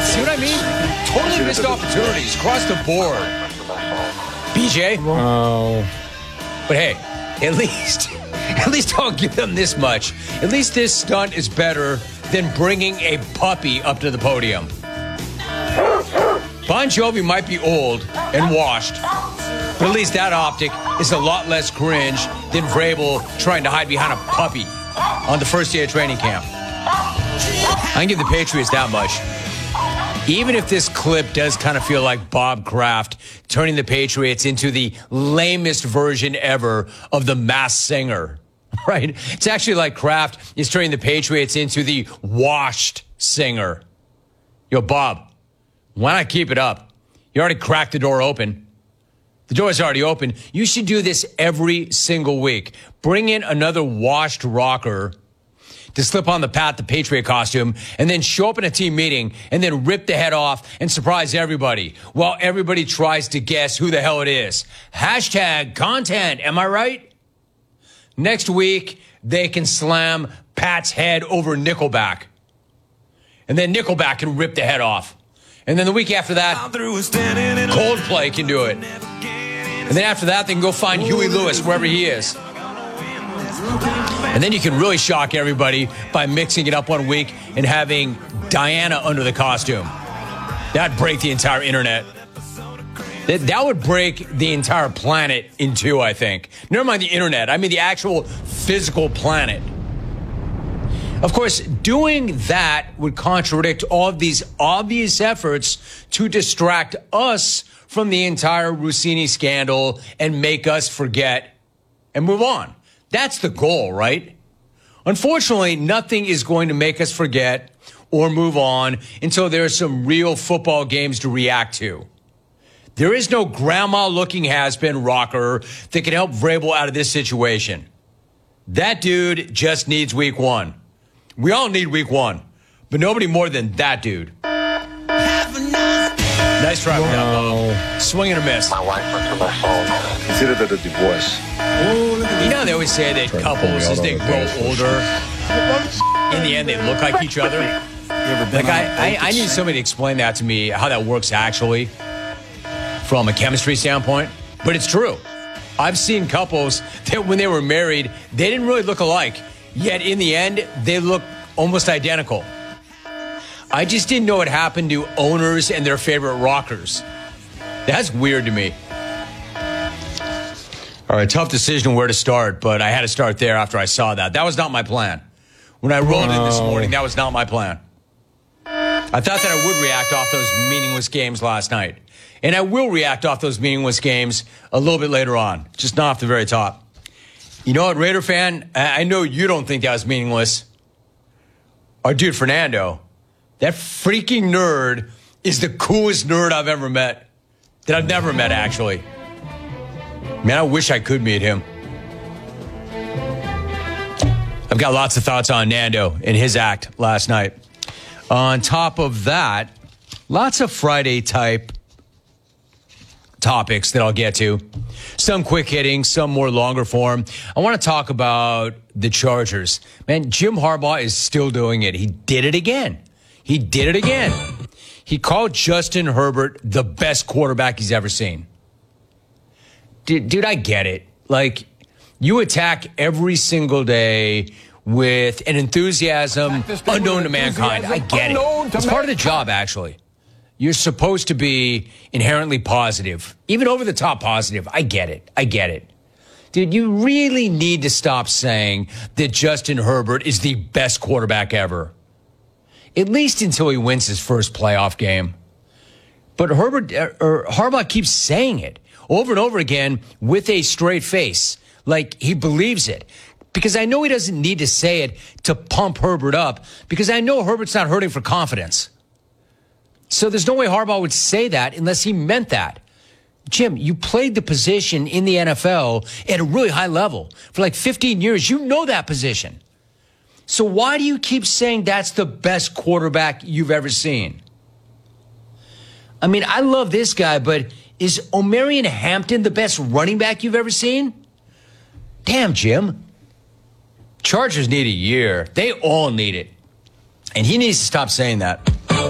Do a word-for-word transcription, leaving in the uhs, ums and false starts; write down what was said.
See what I mean? Totally missed opportunities across the board. B J? Oh. But hey, at least, at least I'll give them this much. At least this stunt is better than bringing a puppy up to the podium. Bon Jovi might be old and washed, but at least that optic is a lot less cringe than Vrabel trying to hide behind a puppy on the first day of training camp. I can give the Patriots that much. Even if this clip does kind of feel like Bob Kraft turning the Patriots into the lamest version ever of the Masked Singer, right? It's actually like Kraft is turning the Patriots into the washed singer. Yo, Bob, why not keep it up? You already cracked the door open. The door's already open. You should do this every single week. Bring in another washed rocker to slip on the Pat the Patriot costume and then show up in a team meeting and then rip the head off and surprise everybody while everybody tries to guess who the hell it is. Hashtag content. Am I right? Next week, they can slam Pat's head over Nickelback. And then Nickelback can rip the head off. And then the week after that, Coldplay can do it. And then after that, they can go find Huey Lewis wherever he is. And then you can really shock everybody by mixing it up one week and having Diana under the costume. That'd break the entire internet. That, that would break the entire planet in two, I think. Never mind the internet. I mean the actual physical planet. Of course, doing that would contradict all of these obvious efforts to distract us from the entire Rossini scandal and make us forget and move on. That's the goal, right? Unfortunately, nothing is going to make us forget or move on until there are some real football games to react to. There is no grandma-looking has-been rocker that can help Vrabel out of this situation. That dude just needs week one. We all need week one, but nobody more than that dude. Nice try, wow. Swing and a miss. My wife went to my phone. Consider that a divorce. You know, they always say that couples, as they grow older, in the end, they look like each other. Like, I, I, I need somebody to explain that to me, how that works actually, from a chemistry standpoint. But it's true. I've seen couples that when they were married, they didn't really look alike. Yet in the end, they look almost identical. I just didn't know what happened to owners and their favorite rockers. That's weird to me. All right, tough decision where to start, but I had to start there after I saw that. That was not my plan. When I rolled in this morning, that was not my plan. I thought that I would react off those meaningless games last night. And I will react off those meaningless games a little bit later on, just not off the very top. You know what, Raider fan? I know you don't think that was meaningless. Our dude Fernando, that freaking nerd is the coolest nerd I've ever met. That I've never met, actually. Man, I wish I could meet him. I've got lots of thoughts on Nando and his act last night. On top of that, lots of Friday-type topics that I'll get to. Some quick hitting, some more longer form. I want to talk about the Chargers. Man, Jim Harbaugh is still doing it. He did it again. He did it again. He called Justin Herbert the best quarterback he's ever seen. Dude, dude, I get it. Like, you attack every single day with an enthusiasm unknown to mankind. I get it. It's part of the job, actually. You're supposed to be inherently positive, even over the top positive. I get it. I get it. Dude, you really need to stop saying that Justin Herbert is the best quarterback ever. At least until he wins his first playoff game. But Herbert or Harbaugh keeps saying it over and over again with a straight face, like he believes it. Because I know he doesn't need to say it to pump Herbert up, because I know Herbert's not hurting for confidence. So there's no way Harbaugh would say that unless he meant that. Jim, you played the position in the N F L at a really high level for like fifteen years. You know that position. So why do you keep saying that's the best quarterback you've ever seen? I mean, I love this guy, but is Omarion Hampton the best running back you've ever seen? Damn, Jim. Chargers need a year. They all need it. And he needs to stop saying that.